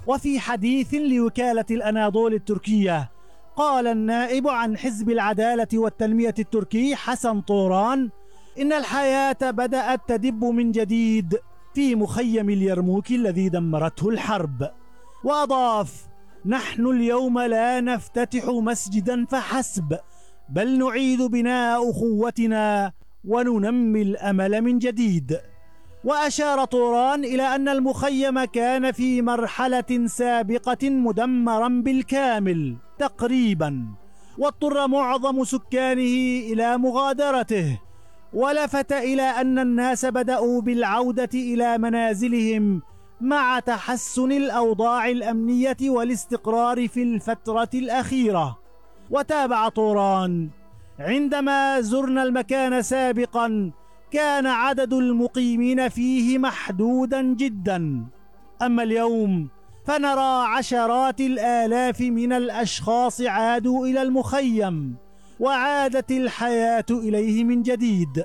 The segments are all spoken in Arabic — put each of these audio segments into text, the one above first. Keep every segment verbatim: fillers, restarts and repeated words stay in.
وفي حديث لوكالة الأناضول التركية قال النائب عن حزب العدالة والتنمية التركي حسن طوران إن الحياة بدأت تدب من جديد في مخيم اليرموك الذي دمرته الحرب. وأضاف: نحن اليوم لا نفتتح مسجدا فحسب، بل نعيد بناء أخوتنا وننمي الأمل من جديد. وأشار طوران إلى أن المخيم كان في مرحلة سابقة مدمرا بالكامل تقريبا، واضطر معظم سكانه إلى مغادرته، ولفت إلى أن الناس بدأوا بالعودة إلى منازلهم مع تحسن الأوضاع الأمنية والاستقرار في الفترة الأخيرة. وتابع طوران: عندما زرنا المكان سابقا كان عدد المقيمين فيه محدودا جدا، أما اليوم فنرى عشرات الآلاف من الأشخاص عادوا إلى المخيم وعادت الحياة إليه من جديد.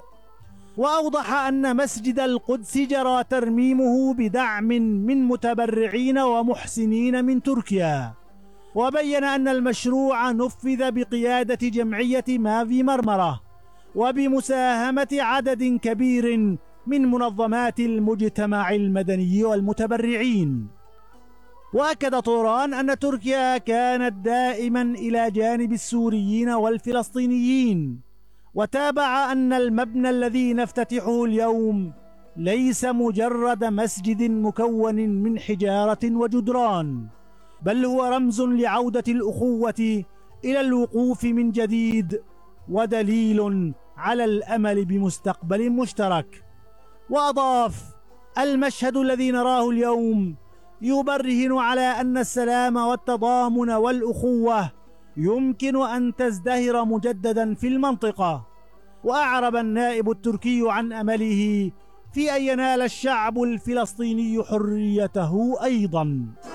وأوضح أن مسجد القدس جرى ترميمه بدعم من متبرعين ومحسنين من تركيا، وبين أن المشروع نفذ بقيادة جمعية مافي مرمرة وبمساهمة عدد كبير من منظمات المجتمع المدني والمتبرعين. وأكد طوران أن تركيا كانت دائما إلى جانب السوريين والفلسطينيين، وتابع أن المبنى الذي نفتتحه اليوم ليس مجرد مسجد مكون من حجارة وجدران، بل هو رمز لعودة الأخوة إلى الوقوف من جديد ودليل على الأمل بمستقبل مشترك. وأضاف: المشهد الذي نراه اليوم يبرهن على أن السلام والتضامن والأخوة يمكن أن تزدهر مجددا في المنطقة. وأعرب النائب التركي عن أمله في أن ينال الشعب الفلسطيني حريته أيضا.